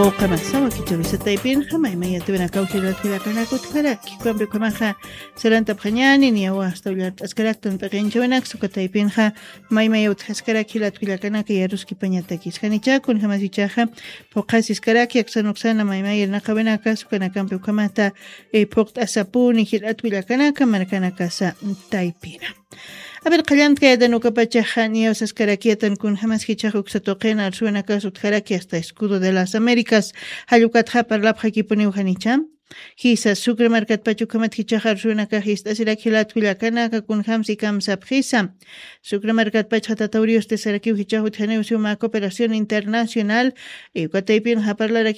Qamasa wakitubisa taypinqa maymaya tiwinakawchilakilakanaku tqaraki Cuampiqamaqa saranta phañani niyawa hasta askaraqtan p'aqinchawanak suka taypinqa maymaya utqasqarakilatwilakanaka yaruski pañatakis qanichakun hamasichaqa puqasis karaki aksanuqsana maymaya naqawinaka sukanakampi uqamata puqt'asapuni hil'atwilakanaka markanakasa taypina. A ver, qallantka yadanuka pachaja niyausas karakiatan kun hamas hichaja uksatoqena arsuanaka sutjaraki hasta escudo de las Américas halukatja parlapja kipuni uhanicha. Hisa sucre markat pachukamat hichaja arsuanaka histasirak hilatwilakanaka kun hamsi kamsap hisa. Sucre markat pachata taurios te sarakiu hichahu tjaneusiuma cooperación internacional. Ukataypin haparlara